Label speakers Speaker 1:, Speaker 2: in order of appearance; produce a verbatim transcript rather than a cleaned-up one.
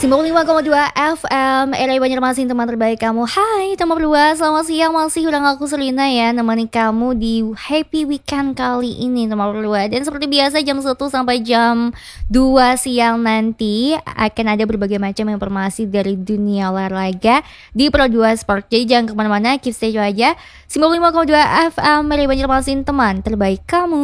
Speaker 1: sembilan puluh lima koma dua F M R A Banjarmasin, teman terbaik kamu. Hai teman berdua, selamat siang. Masih ulang aku Selina ya, nemani kamu di happy weekend kali ini teman berdua. Dan seperti biasa jam satu sampai jam dua siang nanti akan ada berbagai macam informasi dari dunia olahraga di Pro dua Sport. Jadi jangan kemana-mana, keep stay aja. sembilan puluh lima koma dua F M R A Banjarmasin, teman terbaik kamu.